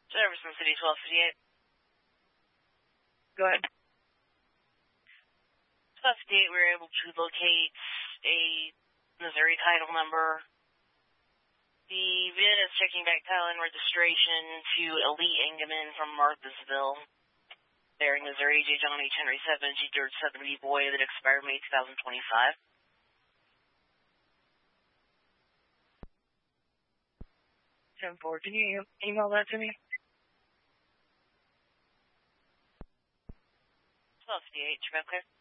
Jefferson City 1258. Go ahead. 1258, we were able to locate a Missouri title number. The VIN is checking back title and registration to Elite Engelman from Marthasville. Bearing Missouri, J. John H. Henry 7, G. George 7, B. Boy, that expired May 2025. 10-4, can you email that to me? 1258, Trevor.